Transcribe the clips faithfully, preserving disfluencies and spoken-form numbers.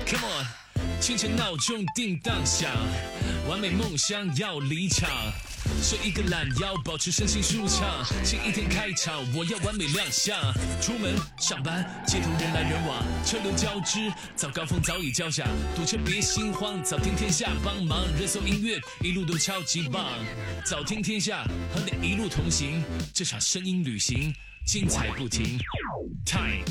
Come on， 清晨闹钟叮当响，完美梦想要离场，睡一个懒腰，保持身心舒畅。新一天开场，我要完美亮相。出门上班，街头人来人往，车流交织，早高峰早已交下。堵车别心慌，早听天下帮忙。热搜音乐一路都超级棒，早听天下和你一路同行，这场声音旅行精彩不停。Time。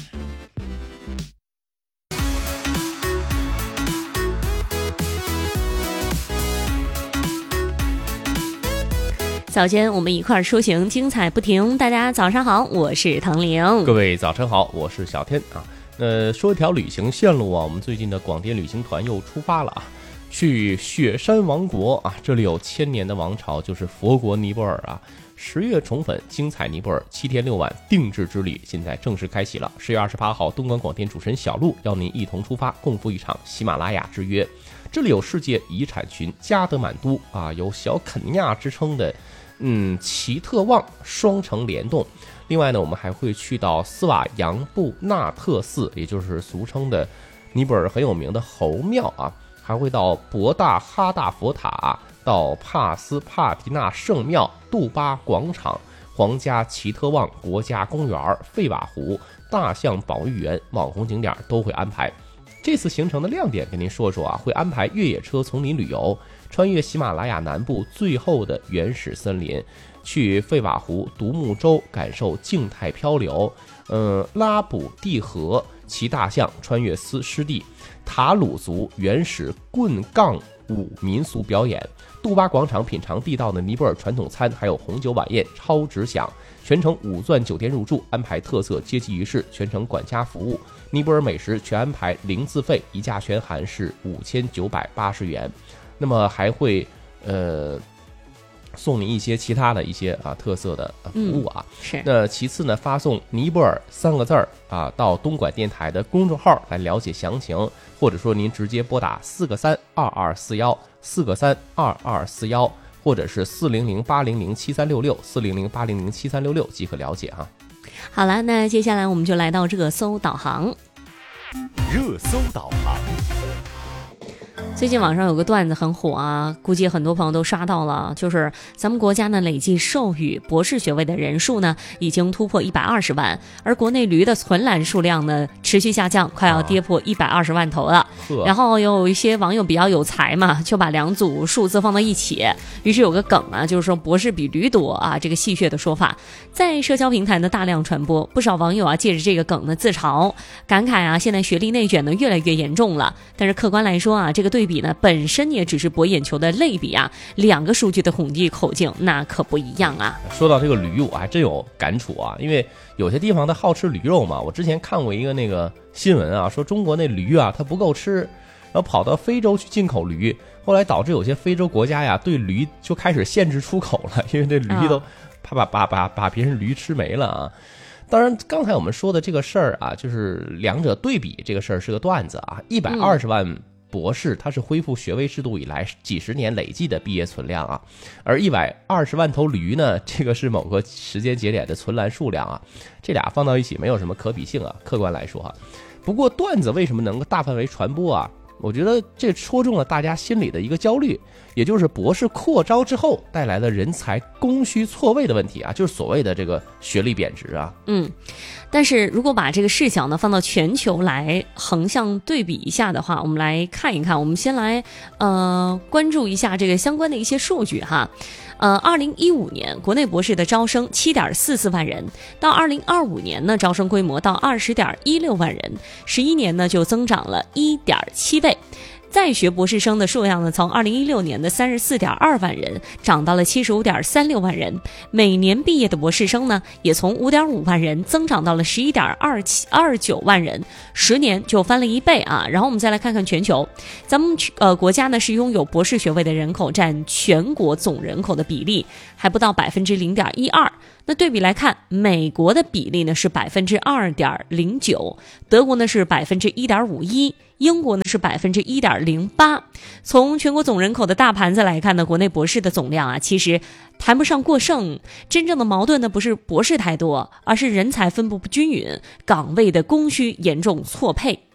早间我们一块儿出行，精彩不停。大家早上好，我是唐玲。 各位早晨好，我是小天啊。呃，说一条旅行线路啊，我们最近的广电旅行团又出发了啊，去雪山王国啊，这里有千年的王朝，就是佛国尼泊尔啊。十月宠粉精彩尼泊尔七天六晚定制之旅现在正式开启了。十月二十八号，东莞广电主持人小璐邀您一同出发，共赴一场喜马拉雅之约。这里有世界遗产群加德满都啊，有小肯尼亚之称的。嗯，奇特旺双城联动。另外呢，我们还会去到斯瓦扬布纳特寺，也就是俗称的尼泊尔很有名的猴庙啊，还会到博大哈大佛塔，到帕斯帕提纳圣庙、杜巴广场、皇家奇特旺国家公园、费瓦湖、大象保育园，网红景点都会安排。这次行程的亮点跟您说说啊，会安排越野车丛林旅游，穿越喜马拉雅南部最后的原始森林，去费瓦湖独木舟感受静态漂流，呃，拉卜蒂河骑大象穿越湿湿地，塔鲁族原始棍杠舞民俗表演，杜巴广场品尝地道的尼泊尔传统餐，还有红酒晚宴超值享，全程五钻酒店入住，安排特色接机仪式，全程管家服务，尼泊尔美食全安排零自费，一价全含是五千九百八十元。那么还会呃送你一些其他的一些啊特色的服务啊。 嗯、是。 那其次呢，发送尼泊尔三个字儿啊到东莞电台的公众号来了解详情，或者说您直接拨打四个三二二四幺四个三二二四幺，或者是四零零八零零七三六六四零零八零零七三六六即可了解哈。 好了，那接下来我们就来到热搜导航。 热搜导航。 最近网上有个段子很火啊，估计很多朋友都刷到了，就是咱们国家呢累计授予博士学位的人数呢已经突破一百二十万，而国内驴的存栏数量呢持续下降，快要跌破一百二十万头了、啊、然后有一些网友比较有才嘛，就把两组数字放到一起，于是有个梗啊，就是说博士比驴多啊，这个戏谑的说法在社交平台呢大量传播，不少网友啊借着这个梗呢自嘲，感慨啊现在学历内卷呢越来越严重了。但是客观来说啊，这个对比呢本身也只是博眼球的类比啊，两个数据的统计口径那可不一样啊。 说到这个驴，我还真有感触啊，因为有些地方它好吃驴肉嘛，我之前看过一个那个新闻啊，说中国那驴啊它不够吃，然后跑到非洲去进口驴，后来导致有些非洲国家呀对驴就开始限制出口了，因为这驴都怕把把把把别人驴吃没了啊。当然刚才我们说的这个事儿啊，就是两者对比这个事儿是个段子啊，一百二十万博士它是恢复学位制度以来几十年累计的毕业存量啊，而一百二十万头驴呢，这个是某个时间节点的存栏数量啊，这俩放到一起没有什么可比性啊，客观来说哈、啊。不过段子为什么能够大范围传播啊？我觉得这戳中了大家心里的一个焦虑，也就是博士扩招之后带来的人才供需错位的问题啊，就是所谓的这个学历贬值啊。 嗯，但是如果把这个视角呢放到全球来横向对比一下的话，我们来看一看，我们先来呃关注一下这个相关的一些数据哈。呃，二零一五年国内博士的招生七点四四万人，到二零二五年呢，招生规模到二十点一六万人，十一年呢就增长了一点七倍。在学博士生的数量呢，从二零一六年的三十四点二万人涨到了七十五点三六万人，每年毕业的博士生呢，也从五点五万人增长到了十一点二七二九万人，十年就翻了一倍啊！然后我们再来看看全球，咱们呃国家呢是拥有博士学位的人口占全国总人口的比例还不到百分之零点一二。那对比来看，美国的比例呢是百分之二点零九，德国呢是百分之一点五一，英国呢是百分之一点零八。从全国总人口的大盘子来看呢，国内博士的总量啊，其实谈不上过剩。真正的矛盾呢，不是博士太多，而是人才分布不均匀，岗位的供需严重错配。 嗯，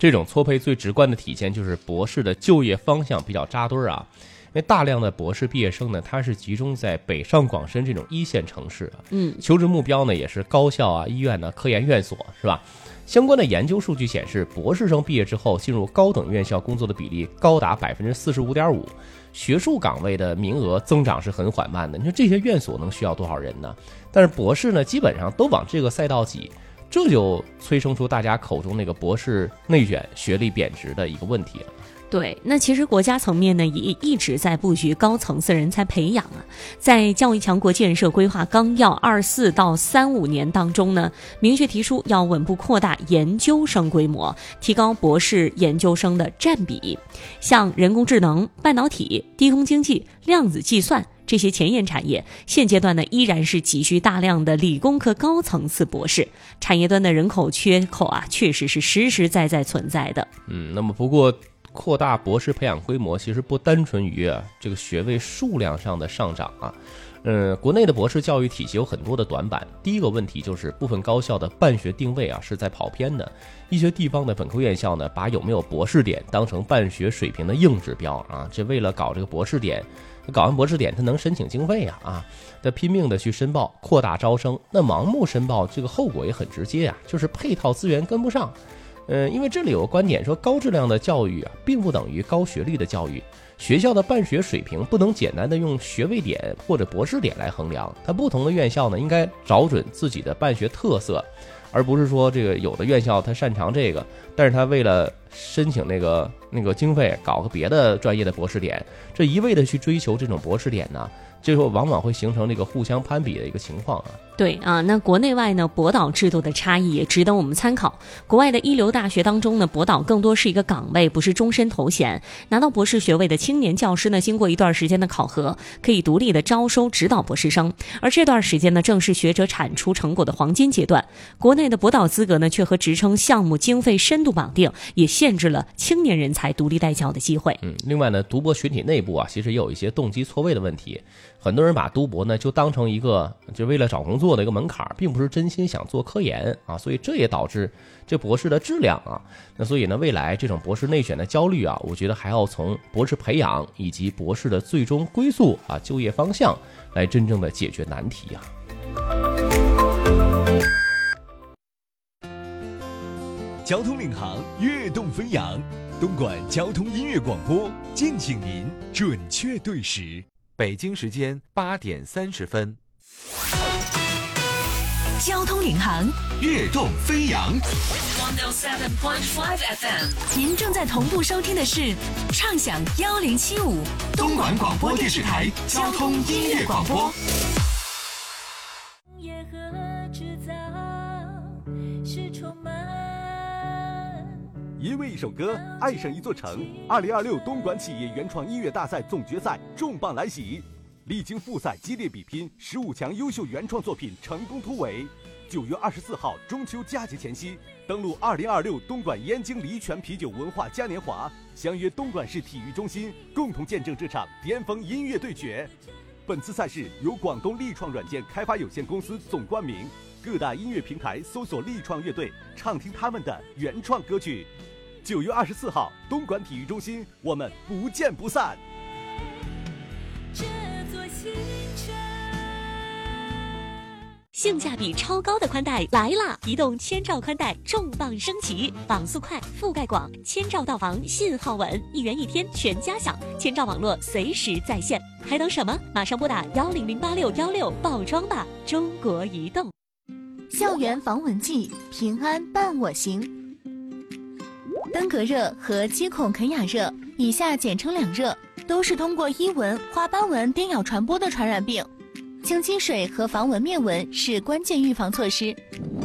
这种错配最直观的体现就是博士的就业方向比较扎堆啊。因为大量的博士毕业生呢，他是集中在北上广深这种一线城市啊， 嗯， 求职目标呢也是高校啊、医院呢、科研院所，是吧？相关的研究数据显示，博士生毕业之后进入高等院校工作的比例高达百分之四十五点五，学术岗位的名额增长是很缓慢的。你说这些院所能需要多少人呢？但是博士呢，基本上都往这个赛道挤，这就催生出大家口中那个博士内卷、学历贬值的一个问题了。 对，那其实国家层面呢也一直在布局高层次人才培养啊，在教育强国建设规划纲要二四到三五年当中呢，明确提出要稳步扩大研究生规模，提高博士研究生的占比。像人工智能、半导体、低空经济、量子计算这些前沿产业，现阶段呢依然是急需大量的理工科高层次博士，产业端的人口缺口啊，确实是实实在在存在的。 嗯，那么不过扩大博士培养规模其实不单纯于啊这个学位数量上的上涨啊，嗯，国内的博士教育体系有很多的短板。第一个问题就是部分高校的办学定位啊是在跑偏的，一些地方的本科院校呢把有没有博士点当成办学水平的硬指标啊，这为了搞这个博士点，搞完博士点他能申请经费啊啊，他拼命的去申报扩大招生，那盲目申报这个后果也很直接啊，就是配套资源跟不上。嗯，因为这里有个观点说，高质量的教育啊，并不等于高学历的教育。学校的办学水平不能简单的用学位点或者博士点来衡量，它不同的院校呢，应该找准自己的办学特色，而不是说这个有的院校它擅长这个，但是它为了申请那个那个经费，搞个别的专业的博士点，这一味的去追求这种博士点呢，这时候往往会形成这个互相攀比的一个情况啊。 对啊，那国内外呢博导制度的差异也值得我们参考。国外的一流大学当中呢，博导更多是一个岗位，不是终身头衔。拿到博士学位的青年教师呢，经过一段时间的考核，可以独立的招收指导博士生。而这段时间呢，正是学者产出成果的黄金阶段。国内的博导资格呢，却和职称、项目、经费深度绑定，也限制了青年人才独立带教的机会。 嗯，另外呢，读博群体内部啊，其实也有一些动机错位的问题。很多人把读博呢就当成一个就为了找工作的一个门槛，并不是真心想做科研啊，所以这也导致这博士的质量啊。那所以呢，未来这种博士内选的焦虑啊，我觉得还要从博士培养以及博士的最终归宿啊、就业方向来真正的解决难题啊。 交通领航，跃动飞扬，东莞交通音乐广播，敬请您准确对时。北京时间八点三十分。 交通领航， 跃动飞扬。 一零七点五 F M， 您正在同步收听的是畅享一零七五东莞广播电视台交通音乐广播。 业和制造是充满。 因为一首歌爱上一座城，二零二六东莞企业原创音乐大赛总决赛重磅来袭，历经复赛激烈比拼，十五强优秀原创作品成功突围。九月二十四号中秋佳节前夕，登陆二零二六东莞燕京梨泉啤酒文化嘉年华，相约东莞市体育中心，共同见证这场巅峰音乐对决。本次赛事由广东力创软件开发有限公司总冠名，各大音乐平台搜索力创乐队，畅听他们的原创歌曲。九月二十四号，东莞体育中心，我们不见不散。 这座新城， 性价比超高的宽带来啦！移动千兆宽带重磅升级，网速快，覆盖广，千兆到防，信号稳，一元一天全家享，千兆网络随时在线，还等什么？马上拨打幺零零八六幺六报装吧！中国移动。 校园防蚊剂，平安伴我行。登革热和肌孔肯雅热，以下简称两热，都是通过伊蚊、花斑蚊叮咬传播的传染病。清积水和防蚊灭蚊是关键预防措施。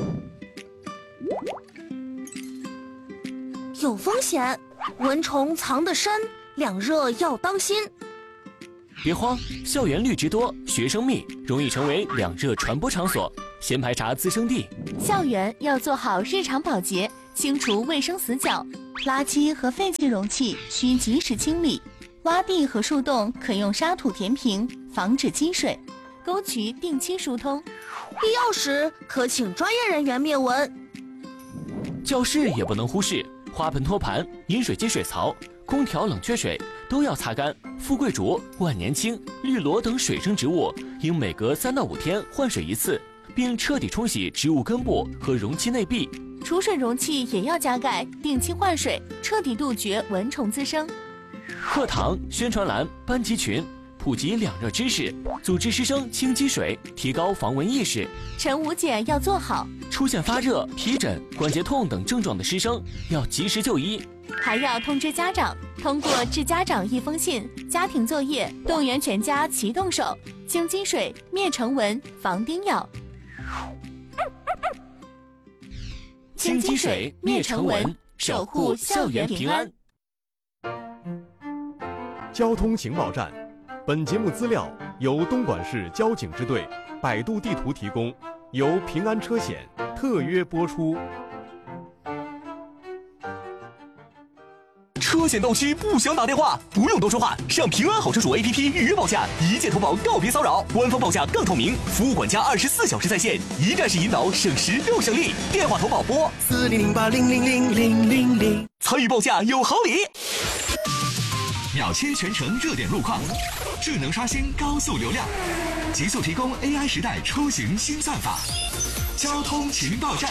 有风险，蚊虫藏得深，两热要当心。 别慌，校园绿植多，学生密，容易成为两热传播场所，先排查滋生地。 校园要做好日常保洁，清除卫生死角，垃圾和废弃容器需及时清理，洼地和树洞可用沙土填平，防止积水，沟渠定期疏通， 必要时可请专业人员灭蚊。 教室也不能忽视， 花盆托盘、饮水机水槽、空调冷却水都要擦干。富贵竹、万年青、绿萝等水生植物应每隔三到五天换水一次，并彻底冲洗植物根部和容器内壁。 储水容器也要加盖，定期换水，彻底杜绝蚊虫滋生。 课堂、宣传栏、班级群普及两热知识，组织师生清积水，提高防蚊意识。 晨午检要做好， 出现发热、皮疹、关节痛等症状的师生要及时就医， 还要通知家长，通过致家长一封信、家庭作业，动员全家齐动手，清积水、灭尘蚊、防叮咬。 清积水、灭尘蚊，守护校园平安。 交通情报站，本节目资料由东莞市交警支队、百度地图提供，由平安车险特约播出。 车险到期不想打电话，不用多说话，上平安好车主 A P P 预约报价，一键投保，告别骚扰，官方报价更透明，服务管家二十四小时在线，一站式引导，省时又省力。电话投保拨四零零八零零零零零零，参与报价有好礼。秒切全程热点路况，智能刷新高速流量，极速提供 A I 时代出行新算法。交通情报站。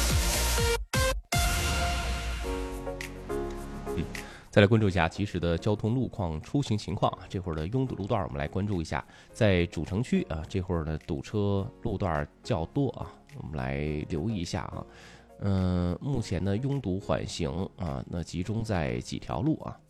再来关注一下及时的交通路况、出行情况。这会儿的拥堵路段，我们来关注一下，在主城区啊，这会儿的堵车路段较多啊，我们来留意一下啊。嗯、呃，目前呢拥堵缓行啊，那集中在几条路啊。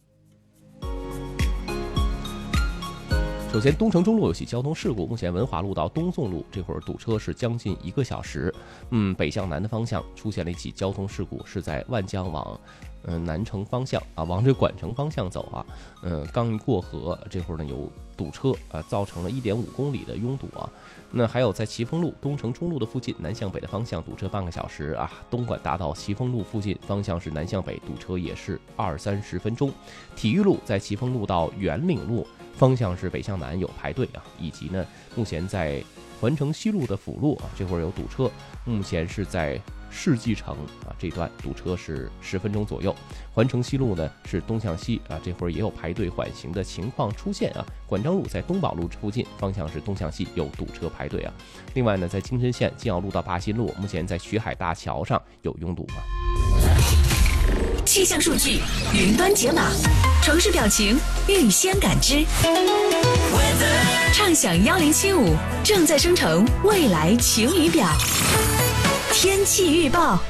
首先，东城中路有起交通事故，目前文华路到东宋路这会儿堵车是将近一个小时。嗯，北向南的方向出现了一起交通事故，是在万江往嗯、呃、南城方向啊，往这管城方向走啊。嗯、呃，刚一过河，这会儿呢有堵车啊，造成了一点五公里的拥堵啊。那还有在奇峰路东城中路的附近，南向北的方向堵车半个小时啊。东莞大道奇峰路附近方向是南向北，堵车也是二三十分钟。体育路在奇峰路到圆岭路方向是北向南有排队啊，以及呢，目前在环城西路的辅路啊，这会儿有堵车，目前是在世纪城啊这段堵车是十分钟左右。环城西路呢是东向西啊，这会儿也有排队缓行的情况出现啊。管章路在东宝路附近方向是东向西有堵车排队啊。另外呢，在京深线金奥路到八新路，目前在徐海大桥上有拥堵啊。 气象数据云端解码，城市表情预先感知。畅享幺零七五正在生成未来晴雨表。天气预报。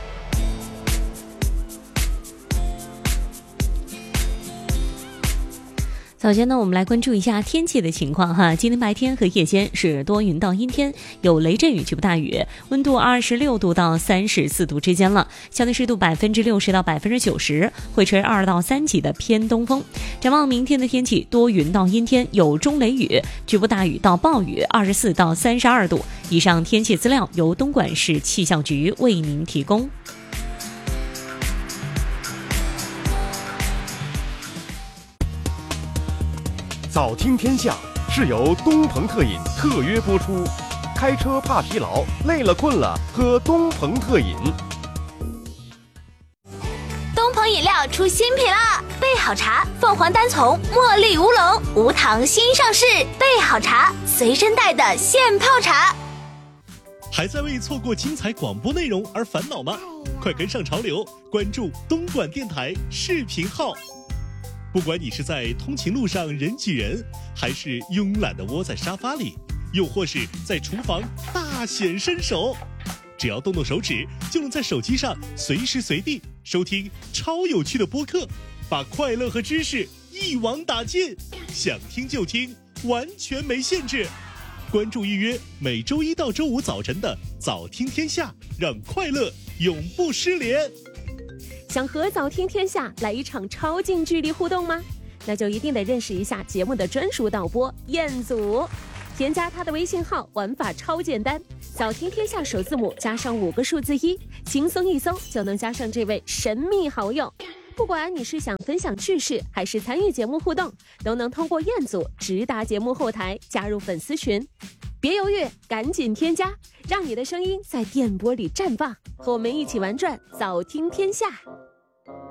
首先呢，我们来关注一下天气的情况哈。今天白天和夜间是多云到阴天，有雷阵雨局部大雨，温度二十六度到三十四度之间了，相对湿度百分之六十到百分之九十，会吹二到三级的偏东风。展望明天的天气，多云到阴天，有中雷雨，局部大雨到暴雨，二十四到三十二度。以上天气资料由东莞市气象局为您提供。 早听天下是由东鹏特饮特约播出，开车怕疲劳，累了困了喝东鹏特饮。 东鹏饮料出新品了，备好茶凤凰单丛茉莉乌龙无糖新上市，备好茶随身带的现泡茶。 还在为错过精彩广播内容而烦恼吗？快跟上潮流，关注东莞电台视频号。不管你是在通勤路上人挤人，还是慵懒地窝在沙发里，又或是在厨房大显身手，只要动动手指，就能在手机上随时随地收听超有趣的播客，把快乐和知识一网打尽，想听就听，完全没限制。关注预约每周一到周五早晨的早听天下，让快乐永不失联。 想和早听天下来一场超近距离互动吗？那就一定得认识一下节目的专属导播彦祖，添加他的微信号，玩法超简单，早听天下首字母加上五个数字一，轻松一搜就能加上这位神秘好友。不管你是想分享趣事，还是参与节目互动，都能通过彦祖直达节目后台，加入粉丝群。别犹豫，赶紧添加，让你的声音在电波里绽放，和我们一起玩转早听天下。